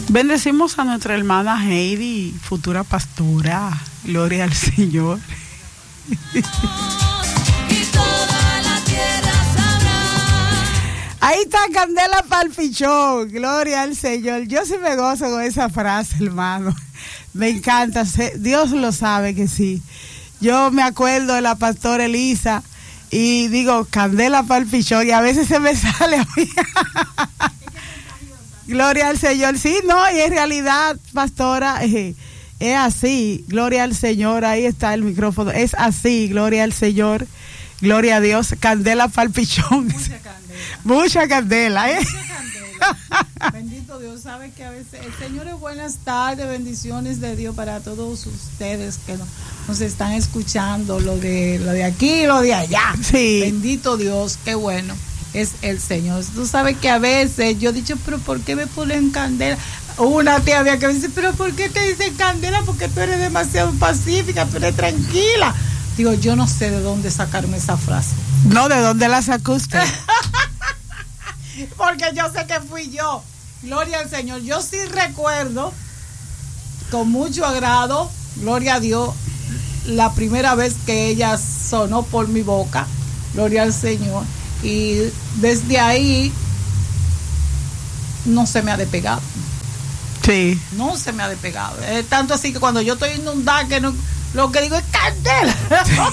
Bendecimos a nuestra hermana Heidi, futura pastora. Gloria al Señor. Ahí está Candela Palpichón, gloria al Señor. Yo sí me gozo con esa frase, hermano. Me encanta, Dios lo sabe que sí. Yo me acuerdo de la pastora Elisa y digo Candela Palpichón y a veces se me sale a mí. Gloria al Señor, sí, no, y en realidad, pastora, es así, gloria al Señor, ahí está el micrófono, es así, gloria al Señor, gloria a Dios, Candela Palpichón. Mucha candela, ¿eh? Mucha candela. Bendito Dios, sabe que a veces, señores, buenas tardes, bendiciones de Dios para todos ustedes que nos están escuchando, lo de aquí, lo de allá. Sí. Bendito Dios, qué bueno es el Señor. Tú sabes que a veces yo he dicho, pero ¿por qué me ponen candela? Una tía mía que me dice, pero ¿por qué te dicen candela? Porque tú eres demasiado pacífica, tú eres tranquila. Digo, yo no sé de dónde sacarme esa frase. No, ¿de dónde la sacó usted? Porque yo sé que fui yo. Gloria al Señor. Yo sí recuerdo con mucho agrado, gloria a Dios, la primera vez que ella sonó por mi boca. Gloria al Señor. Y desde ahí no se me ha despegado. Sí. No se me ha despegado. Es tanto así que cuando yo estoy inundada, que no, lo que digo es candela.